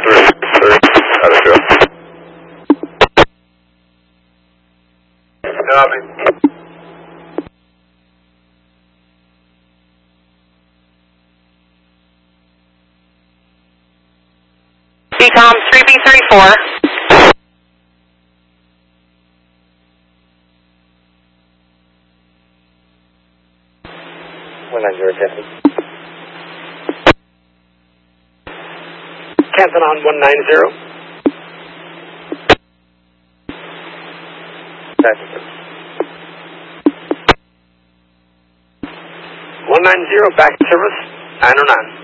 Copy. BCOM 3B34. Canton on 190. Passenger. 190, back to service, 909.